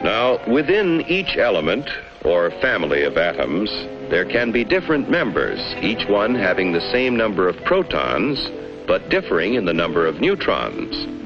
Now, within each element, or family of atoms, there can be different members, each one having the same number of protons, but differing in the number of neutrons.